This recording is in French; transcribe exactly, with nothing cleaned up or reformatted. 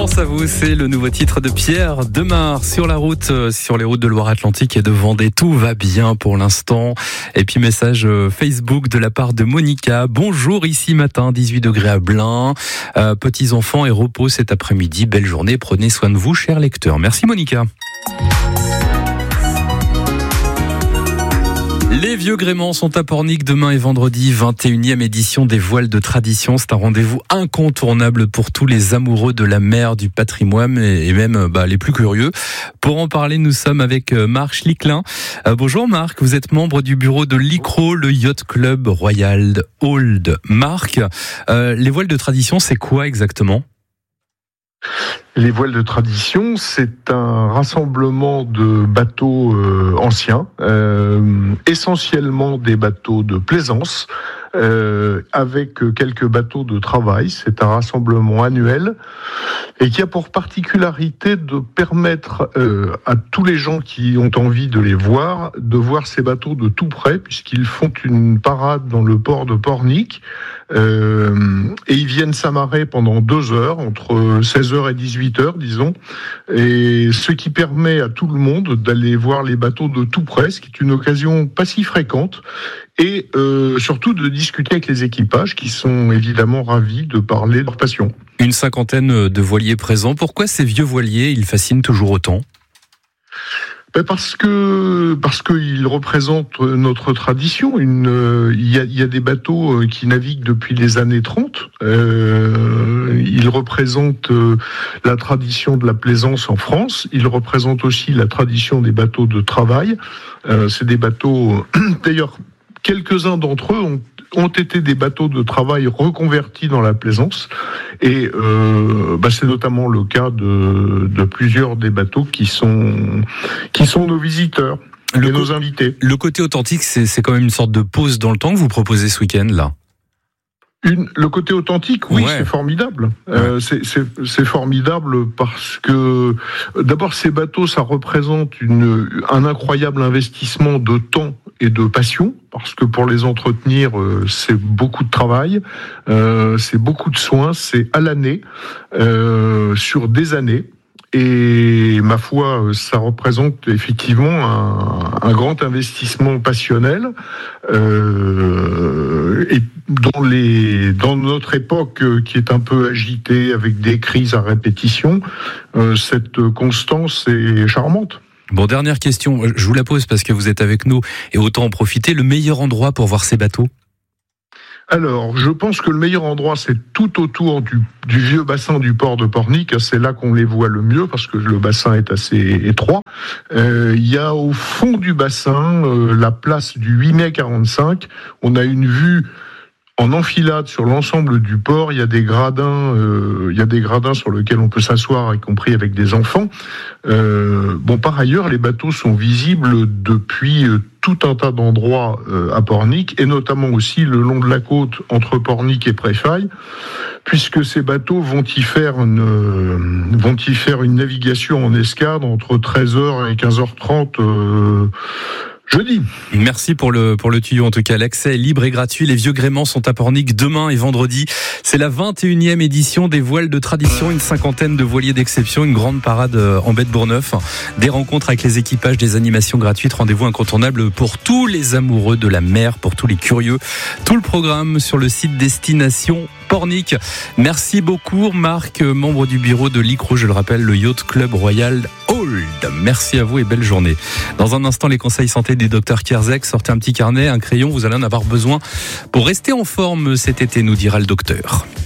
pense à vous, c'est le nouveau titre de Pierre Demar sur la route, sur les routes de Loire-Atlantique et de Vendée. Tout va bien pour l'instant. Et puis message Facebook de la part de Monica. Bonjour, ici matin, dix-huit degrés à Blain. Euh, petits enfants et repos cet après-midi. Belle journée, prenez soin de vous, chers lecteurs. Merci Monica. Les vieux gréments sont à Pornic demain et vendredi, vingt et unième édition des voiles de tradition. C'est un rendez-vous incontournable pour tous les amoureux de la mer, du patrimoine et même bah, les plus curieux. Pour en parler, nous sommes avec Marc Schlicklin. Euh, bonjour Marc, vous êtes membre du bureau de l'I C R O, le Yacht Club Royal Old. Marc, euh, les voiles de tradition, c'est quoi exactement ? Les voiles de tradition, c'est un rassemblement de bateaux euh, anciens, euh, essentiellement des bateaux de plaisance, euh, avec quelques bateaux de travail. C'est un rassemblement annuel et qui a pour particularité de permettre euh, à tous les gens qui ont envie de les voir, de voir ces bateaux de tout près, puisqu'ils font une parade dans le port de Pornic. Euh, et ils viennent s'amarrer pendant deux heures, entre seize heures et dix-huit heures, disons, et ce qui permet à tout le monde d'aller voir les bateaux de tout près, ce qui est une occasion pas si fréquente, et euh, surtout de discuter avec les équipages qui sont évidemment ravis de parler de leur passion. Une cinquantaine de voiliers présents. Pourquoi ces vieux voiliers, ils fascinent toujours autant ? Parce que parce qu'ils représentent notre tradition. Une, il y a, il y a des bateaux qui naviguent depuis les années trente. Euh, ils représentent la tradition de la plaisance en France. Ils représentent aussi la tradition des bateaux de travail. Euh, c'est des bateaux. D'ailleurs, quelques-uns d'entre eux ont ont été des bateaux de travail reconvertis dans la plaisance. Et euh, bah c'est notamment le cas de, de plusieurs des bateaux qui sont, qui sont nos visiteurs le et co- nos invités. Le côté authentique, c'est, c'est quand même une sorte de pause dans le temps que vous proposez ce week-end, là. Une, le côté authentique, oui, ouais. c'est formidable. Ouais. Euh, c'est, c'est, c'est formidable parce que, d'abord, ces bateaux, ça représente une, un incroyable investissement de temps et de passion, parce que pour les entretenir, euh, c'est beaucoup de travail, euh, c'est beaucoup de soins, c'est à l'année, euh, sur des années. Et ma foi, ça représente effectivement un, un grand investissement passionnel. Euh, et dans, les, dans notre époque qui est un peu agitée avec des crises à répétition, euh, cette constance est charmante. Bon, dernière question, je vous la pose parce que vous êtes avec nous et autant en profiter. Le meilleur endroit pour voir ces bateaux ? Alors, je pense que le meilleur endroit, c'est tout autour du, du vieux bassin du port de Pornic. C'est là qu'on les voit le mieux, parce que le bassin est assez étroit. Euh, il y a au fond du bassin euh, la place du huit mai quarante-cinq. On a une vue en enfilade sur l'ensemble du port. Il y a des gradins, euh, il y a des gradins sur lesquels on peut s'asseoir, y compris avec des enfants. Euh, bon, par ailleurs, les bateaux sont visibles depuis euh, tout un tas d'endroits euh, à Pornic, et notamment aussi le long de la côte entre Pornic et Préfaille, puisque ces bateaux vont y faire une, euh, vont y faire une navigation en escadre entre treize heures et quinze heures trente euh, jeudi. Merci pour le, pour le tuyau. En tout cas, l'accès est libre et gratuit. Les vieux gréments sont à Pornic demain et vendredi. C'est la vingt et unième édition des voiles de tradition. Une cinquantaine de voiliers d'exception. Une grande parade en baie de Bourgneuf. Des rencontres avec les équipages, des animations gratuites. Rendez-vous incontournable pour tous les amoureux de la mer, pour tous les curieux. Tout le programme sur le site Destination Pornic. Merci beaucoup, Marc, membre du bureau de l'I C R O, je le rappelle, le Yacht Club Royal Old. Merci à vous et belle journée. Dans un instant, les conseils santé du docteur Kierzek. Sortez un petit carnet, un crayon, vous allez en avoir besoin pour rester en forme cet été, nous dira le docteur.